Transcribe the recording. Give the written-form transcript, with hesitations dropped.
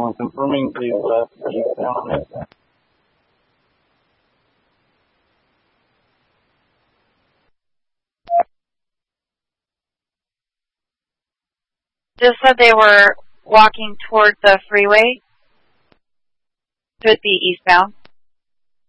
911 confirming the left eastbound. Just said they were walking toward the freeway. Could be eastbound.